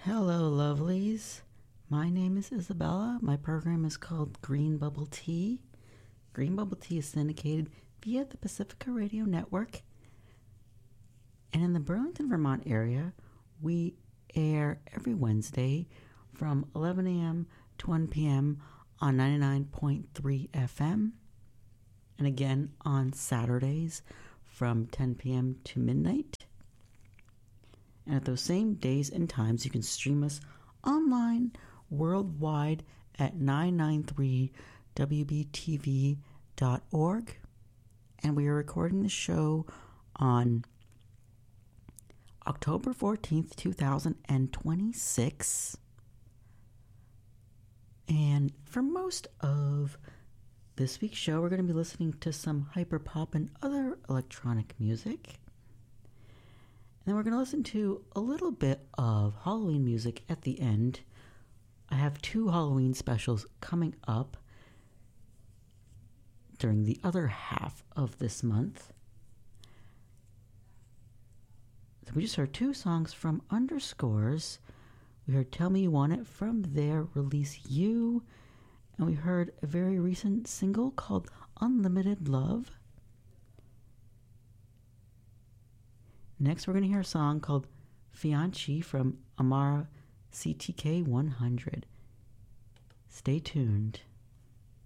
Hello, lovelies. My name is Isabella. My program is called Green Bubble Tea. Green Bubble Tea is syndicated via the Pacifica Radio Network. And in the Burlington, Vermont area, we air every Wednesday from 11 a.m. to 1 p.m. on 99.3 FM. And again on Saturdays from 10 p.m. to midnight. And at those same days and times, you can stream us online worldwide at 993wbtv.org. And we are recording the show on October 14th, 2026. And for most of this week's show, we're going to be listening to some hyperpop and other electronic music. And then we're going to listen to a little bit of Halloween music at the end. I have 2 Halloween specials coming up during the other half of this month. So we just heard 2 songs from Underscores. We heard Tell Me You Want It from their release You. And we heard a very recent single called Unlimited Love. Next, we're going to hear a song called Fianchi from Amara CTK 100. Stay tuned.